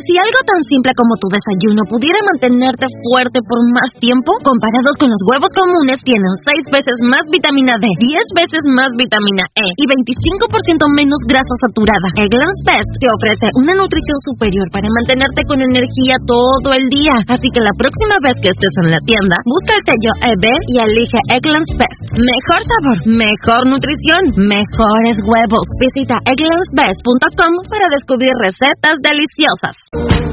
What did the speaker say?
Si algo tan simple como tu desayuno pudiera mantenerte fuerte por más tiempo, comparados con los huevos comunes, tienen 6 veces más vitamina D, 10 veces más vitamina E y 25% menos grasa saturada. Eggland's Best te ofrece una nutrición superior para mantenerte con energía todo el día. Así que la próxima vez que estés en la tienda, busca el sello EB y elige Eggland's Best. Mejor sabor, mejor nutrición, mejores huevos. Visita egglandsbest.com para descubrir recetas deliciosas.